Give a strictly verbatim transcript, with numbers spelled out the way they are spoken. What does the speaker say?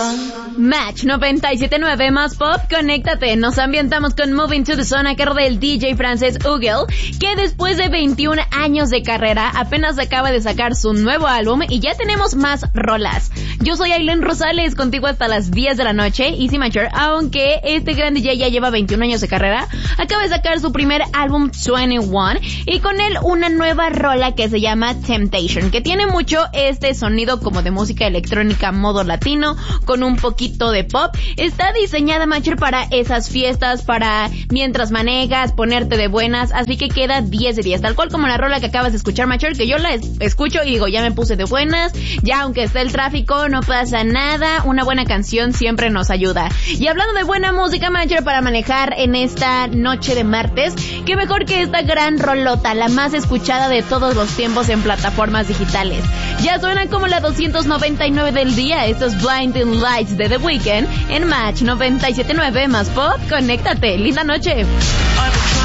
Match noventa y siete punto nueve más pop, conéctate. Nos ambientamos con Moving to the Sun a cargo del D J francés Ugel, que después de veintiún años de carrera apenas acaba de sacar su nuevo álbum y ya tenemos más rolas. Yo soy Aileen Rosales, contigo hasta las diez de la noche. Easy Mature, aunque este gran D J ya lleva veintiún años de carrera, acaba de sacar su primer álbum veintiuno y con él una nueva rola que se llama Temptation, que tiene mucho este sonido como de música electrónica modo latino con un poquito de pop. Está diseñada, Macher, para esas fiestas, para mientras manejas, ponerte de buenas, así que queda diez de diez, tal cual como la rola que acabas de escuchar, Macher, que yo la es- escucho y digo, ya me puse de buenas, ya aunque esté el tráfico, no pasa nada, una buena canción siempre nos ayuda. Y hablando de buena música, Macher, para manejar en esta noche de martes, qué mejor que esta gran rolota, la más escuchada de todos los tiempos en plataformas digitales. Ya suena como la doscientos noventa y nueve del día, estos Blinding Lights de The Weeknd en Match noventa y siete punto nueve más pop, conéctate, linda noche.